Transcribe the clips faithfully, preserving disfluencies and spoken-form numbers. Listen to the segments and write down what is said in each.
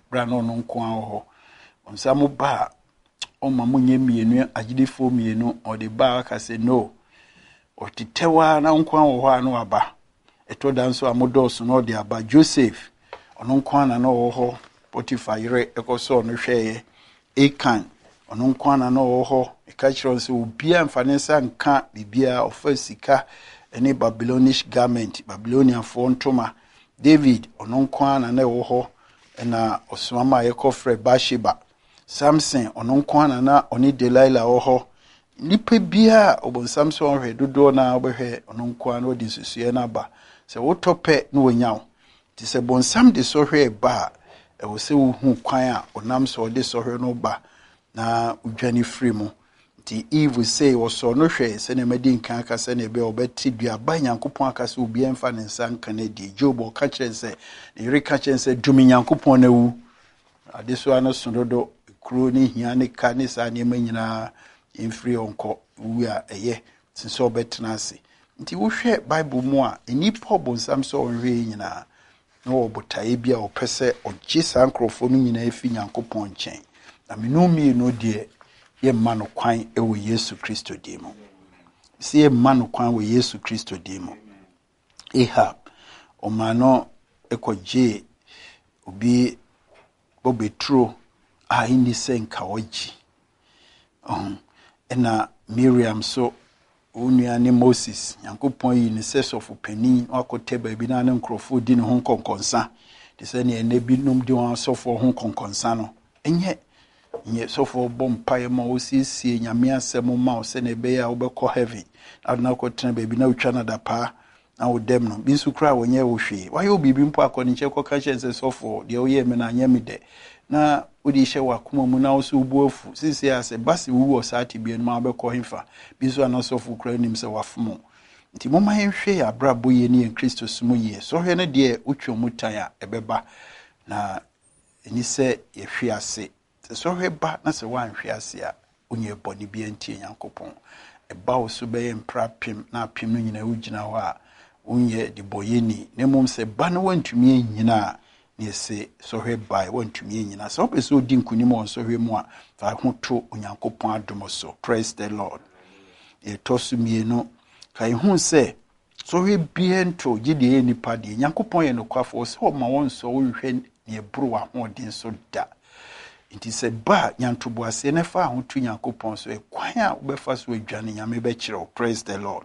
bra no no nko aho onsam ba o ma munye mienu agidefo mienu o de ba ka se no o titewa na nko aho ano aba eto danso amodos no de aba Joseph ono nko na no ho Potiphar yere ekoso no hweye Akan ono nko na no ho e ka kiro se obia mfanesa nka bibia ofasika ene Babylonish garment Babylonian fontoma David ono nko na na wo ho na osumama yekofre Bathsheba Samson ono nko na na oni Delilah wo ho nipa bia obonsam so hwe dodo na obehwe ono nko na odi susue na ba se wotope no wanyaw ti se bonsam de so hwe ba e wo se wo hu kwan a onam so de so hwe no ba na udwani free mu ti Eve say wo so no hwe se ne madi nkan aka se ne be obeti dua ba Nyankopon aka se obi emfa ne nsa nka na di Job o ka kire se ne re ka kire se dumi Nyankopon na wu ade so ano sododo kuro ni hia ne ka ne sa ne manyina infree onko wu a eye sinso obetena ase nti wo hwe Bible mu a enipa obonsam so onhwe nyina no obotae bia opese ogye sankrofo no nyina efi Nyankopon nchen na menumi no de ye manu kwan ewo Yesu Kristo dimo si ye manu kwan wo Yesu Kristo dimo Ahab omano ekoje obi bobetro a indi senka oji um ena Miriam so unuane Moses Nyankopon yi ne sesofu pani akote ba bi na ne nkrofo di ne ho konkonsa de se ne ene bi num di won sofo ho konkonsa no enye nye sofo bompaye ma osisi nyame asem ma o se ne be ya obekọ heaven na ko tena ba bi na utwa na dapa na wo dem no bi su kra wonye wo hwe wa yo bibi mpo akoni che ko ka chense sofo de o ye me na nya me de na odi hye wakoma mu na oso ubuofu sisi ase basi wu o saati bi en ma obekọ himfa bi so na sofo kra nim se wafomo nti moma hwe ya brabo ye ni en Kristo sumu ye so hwe ne de utwo mutan a ebeba na eni se ye hwe ase so hwe ba na se wan hwe ase a onye boni bi entie Nyankopon eba wo so be mprapim na apim no nyina ugina ho a onye de boyeni ne mom se ba no wantumi enyina ne se so hwe bai wantumi enyina so be so di nkunim on so hwe mu a fa ho to Onyankopon adom so praise the Lord e tosu mienu kai hu se so hwe biento gide eni pade Nyankopon ye no kwafo so ma won so wo hwe ne buru wa ho din so da Inti se ba nyantobo ase ne fa ho tu Nyankopon so e kwan a obefa so adwane nyame be kire praise the Lord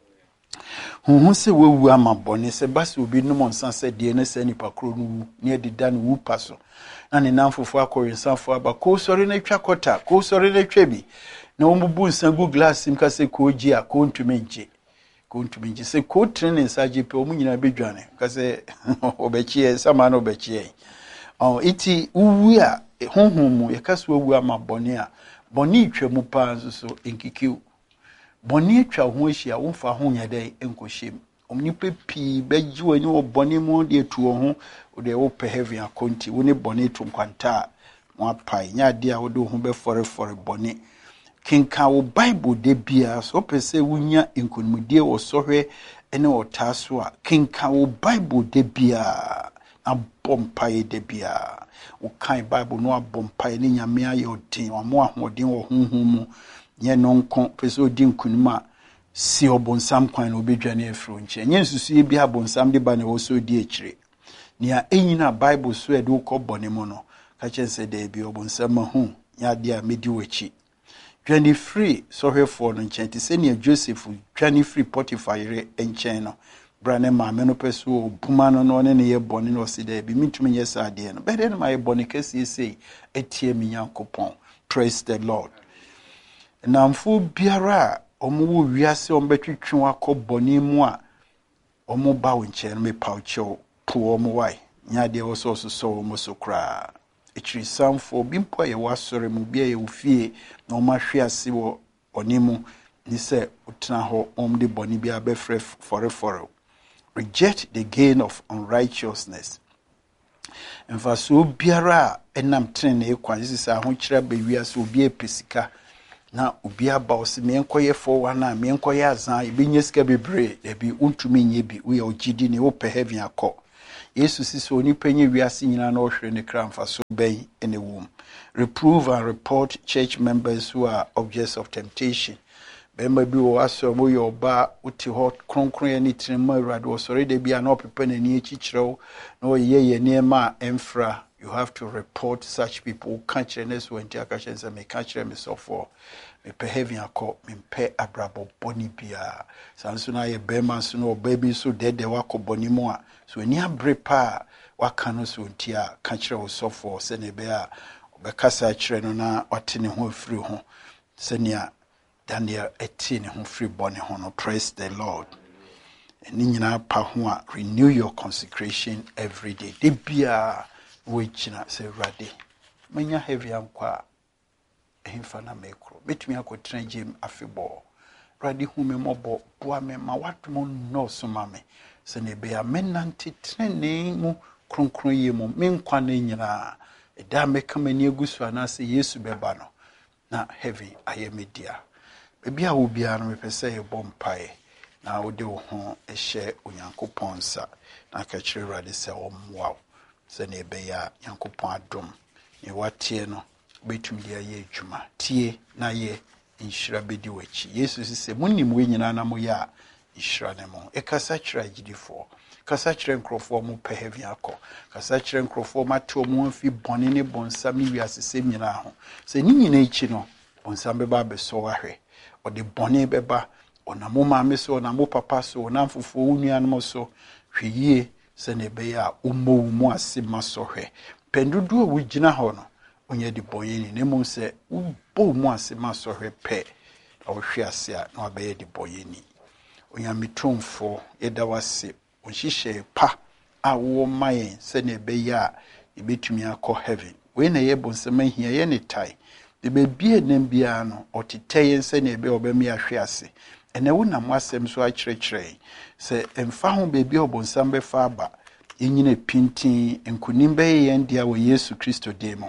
hu se wewu ama bone se basi obi no monsan se de ne se nipa kro no ne dida no wu paso na ne namfofo akorinsanfo aba ko sori na twa kota ko sori na twa bi na omubu nsangu glass imka se ko ji a ko ntumenje ko ntumenje se ko trene nsaje pe omu nyina bedwane ka se obechie sama na obechie oh iti uwu a honhomu yakaso wewu ama bone a bone itwa mu pa so enkikiu boni atwa ho ahia wo fa ho nya dai enkohyem omnipe pi beji wani wo boni mu de tuo ho de wo pe heaven akonti wo ne boni to kwanta mo apai nya de a wo de ho be fore fore boni kinka wo Bible de bia so pese wunya enkonimdie wo sohwe ene wo taso a kinka wo Bible de bia na bompai de bia wo kan Bible no abompai ne nyame aye odin wo mo ahodin wo honhom mu nye nonko peso di nkunuma si obonsam kwan no bedwane afro nche nye nsusu bi abonsam de ba ne wo so di ekire nia enyina Bible so edu ko bone mo no ka chense de bi obonsam hu nya de a medi wachi dwane free so hwefo no nche ti se nia Joseph dwane free Potiphar yere enchen no brane ma me no peso obuma no no ne ne ye bone no si de bi mitumi nye sa de no be de no ma ye bone kesi sei etie mi Nyankopon praise the Lord namfu biara omu wiase ombetwetwe akoboni mu a omu ba wonche me paucho po omu wai nya de wo so so omu so kra echiri samfo bimpo ye wasore mu bia ye ufie na omahwe ase wo onimu ni se utena ho omde boni bia befre fore fore reject the gain of unrighteousness enfa so biara enam trene e kwan sisa ho kira be wiase obi epesika na obi aba o se me enkoye fo wa na me enkoye azan e bi nyeska bebre e bi untumi nye bi we ogidi ne wo pe heaven akọ Yesu si so onipa nye wiase nyina na ohwere ne kra mfa so bɛn ene wom. Reprove and report church members who are objects of temptation. Bema bi wo aso mo yo ba uti ho kronkron ani tinma awurade wo sori de bia na opepe na ni echichrew na oyeye ye niema emfra. You have to report such people. Catch them as when they catch them, me catch them so for me pay heavy ako me pay abrabo boni bia. Sanso na ye bema so no baby so dead de wako boni mo a. So eni abre pa waka no so ntia catch them so for se ne be a obekasa kire no na otene ho afiri ho. Se nia Daniel etene ho free boni ho no. Praise the Lord. Eni nyina pa ho a renew your consecration every day. De bia Wechina say rade menya heavy ankwa ehimfa na mekro betumi akotra gym afebo rade hu me mobo boa me ma watom no so ma me se ne be amenante trene mu kronkron ye mu menkwa na nyina eda meka mani agusu ana se Yesu beba no na heavy ayemedia bebia wo bia no mepese ye bompae na wode wo ho ehye onyankopon sa na ka kire rade se omwa se ne be ya yankopon adom ne watie no betumi dia ye adwuma tie na ye inhira bedi wachi Yesu sise munim we nyina na mo ya inhira ne mo e kasa kira gidifo kasa kira nkrofo mo pe heavy akọ kasa kira nkrofo mato mo mfi bone ne bonsam ne wiase nyina ho se ni nyina ichi no bonsam be ba be so wahwe o de bone be ba onamo maame so onamo papa so onamfofo unuanom so hweyie se ne be ya ummo mu asema sohwe pendudu a wugina ho no onye di boyeni ne mo se ubbo mu asema sohwe pe awhwe ase a na abaye di boyeni onya mitomfo eda wase onhihye pa a wo mayen se ne be ya ebetumi akọ heaven we na ye bonsema hia ye ne tai de be bie nem bia no otiteye se ne be obemi ahwe ase ene wo na mwasem so akyerekyere se emfa ho bebi obonsam be fa ba enyine pintin enkunim be ye ndia wo Yesu Kristo demo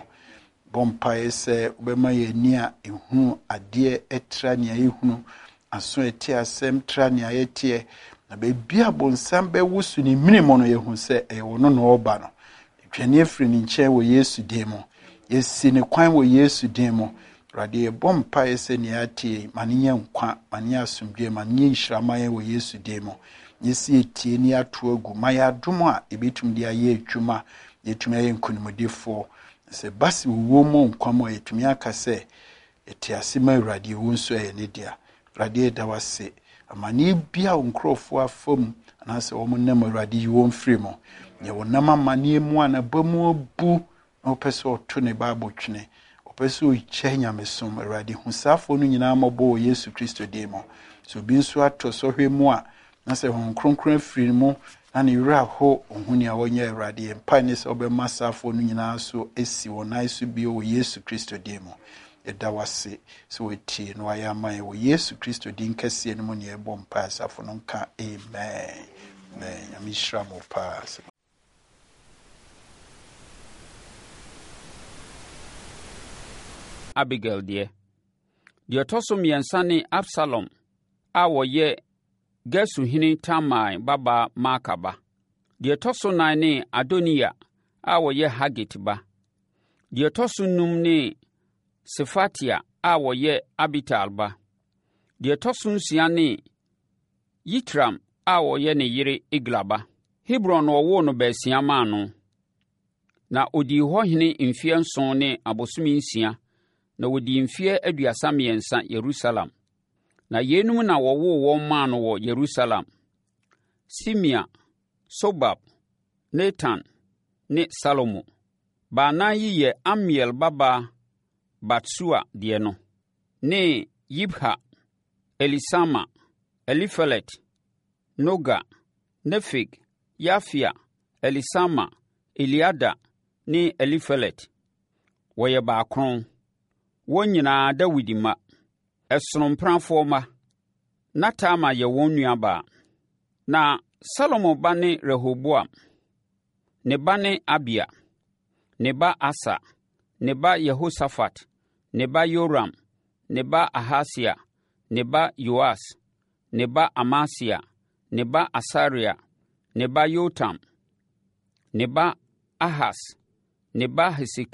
bompae se obema ye nia ehunu ade etra nia ehunu aso eti asem tra nia yetie na bebi abonsam be wusu ni minimo no ye hu se e wo no no oba no twani afiri ni nche wo Yesu demo yesi ne kwan wo Yesu demo rade bompa ese ni atie maninya nkwa mania asumdwe mania nhyiramaye wo Yesu demo yesi etie ni ato agu maya domo a ebetum dia ye adwuma yetumi aye nkunimdefo se basi wo mo nkwa mo yetumi akase ete asema rade wo nso ye ne dia rade da wase amani bia nkrofo afom anase wo mo nam rade wo mfiri mo ye wo nam amani mu anabamu abu no peso to ne bible twene opeso ichenya mesom rade husafo no nyina mabo Yesu Kristo demo so bi nso ato so hwemu a na se hon kronkron afiri mu na ne wura ho ohuni a wonye rade empa ne se obema safo no nyina so esi wonai so bi o Yesu Kristo demo eda wase so wetie no ayaman wo Yesu Kristo din kase no mu ne ebo mpa safo no nka amen amen amishra mo pass. Abigail deɛ deɛ ɔtɔ miɛnsa ne Absalom a wɔyɛ Gesuhene Tamai baba Maakaba. Deɛ ɔtɔ so nan ne Adonia a wɔyɛ Hagit ba. Deɛ ɔtɔ so num ne Sefatia a wɔyɛ Abital ba. Deɛ ɔtɔ so nsia ne Yitram a wɔyɛ ne yere Egla ba. Hebron wɔwoo no baasia maa no. Na odii hɔ hene mfeɛ nson ne abosom nsia. Na wodi mfie aduasa miɛnsa Yerusalem. Na yenum na wɔwoo wɔn maa no wɔ Yerusalem: Simea, Sobab, Natan ne Salomo. Baanan yi yɛ Amiel baba Batsua deɛ no, ne Yibha, Elisama, Elifelet, Noga, Nefeg, Yafia, Elisama, Eliada ne Elifelet. Wɔyɛ baakron. Wɔn nyinaa Dawid ma, ɛsonomprafoɔ ma, na Tama yɛ wɔn nuabaa. Na Salomo ba ne Rehoboam, ne ba ne Abia, ne ba Asa, ne ba Yehosafat, ne ba Yoram, ne ba Ahasia, ne ba Yoas, ne ba Amasia, ne ba Asaria, ne ba Yotam. ne ba Ahas, ne ba Hesekia